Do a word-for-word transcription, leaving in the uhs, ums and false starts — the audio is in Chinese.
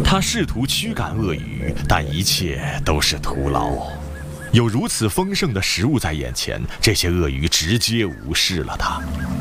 他试图驱赶鳄鱼，但一切都是徒劳。有如此丰盛的食物在眼前，这些鳄鱼直接无视了他。